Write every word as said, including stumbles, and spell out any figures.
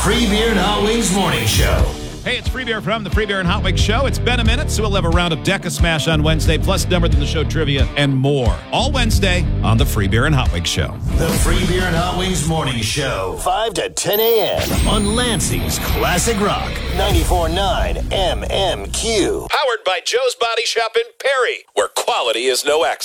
Free Beer and Hot Wings Morning Show. Hey, it's Free Beer from the Free Beer and Hot Wings Show. It's been a minute, so we'll have a round of Deca Smash on Wednesday, plus Dumber Than the Show trivia and more. All Wednesday on the Free Beer and Hot Wings Show. The Free Beer and Hot Wings Morning Show. five to ten a.m. on Lansing's Classic Rock. ninety-four point nine M M Q. Powered by Joe's Body Shop in Perry, where quality is no accident.